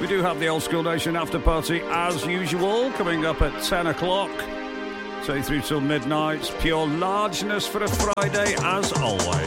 We do have the Old School Nation after party as usual, coming up at 10 o'clock. Say through till midnight. Pure largeness for a Friday as always.